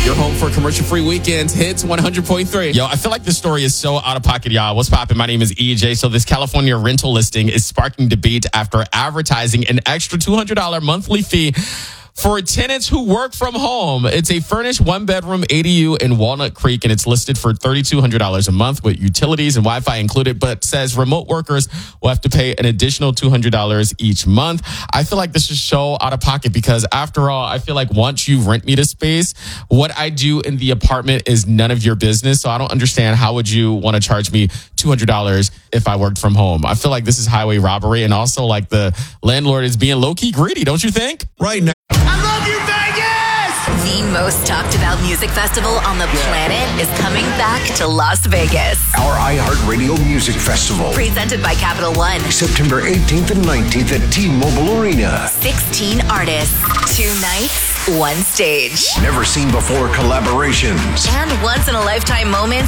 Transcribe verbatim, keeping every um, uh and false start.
Your home for commercial-free weekends. Hits one hundred point three. Yo, I feel like this story is so out of pocket, y'all. What's poppin'? My name is E J. So this California rental listing is sparking debate after advertising an extra two hundred dollars monthly fee for tenants who work from home. It's a furnished one-bedroom A D U in Walnut Creek, and it's listed for three thousand two hundred dollars a month with utilities and Wi-Fi included, but says remote workers will have to pay an additional two hundred dollars each month. I feel like this is so out of pocket because, after all, I feel like once you rent me the space, what I do in the apartment is none of your business. So I don't understand how would you want to charge me two hundred dollars if I worked from home. I feel like this is highway robbery, and also like the landlord is being low-key greedy, don't you think? Right now. The most talked about music festival on the planet is coming back to Las Vegas. Our iHeartRadio Music Festival. Presented by Capital One. September eighteenth and nineteenth at T-Mobile Arena. sixteen artists, two nights, one stage. Never seen before collaborations. And once-in-a-lifetime moments